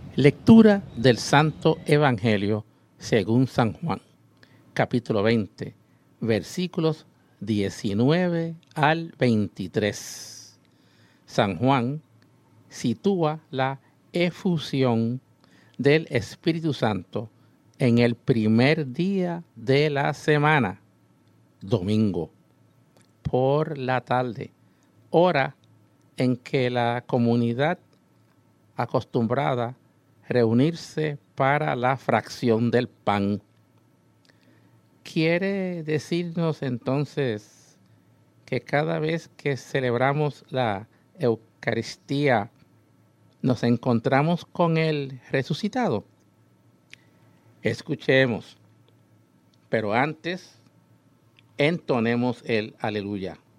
Lectura del Santo Evangelio según San Juan, capítulo 20, versículos 19 al 23. San Juan sitúa la efusión del Espíritu Santo en el primer día de la semana, domingo, por la tarde, hora en que la comunidad acostumbrada reunirse para la fracción del pan. Quiere decirnos entonces que cada vez que celebramos la Eucaristía nos encontramos con el resucitado. Escuchemos, pero antes entonemos el aleluya.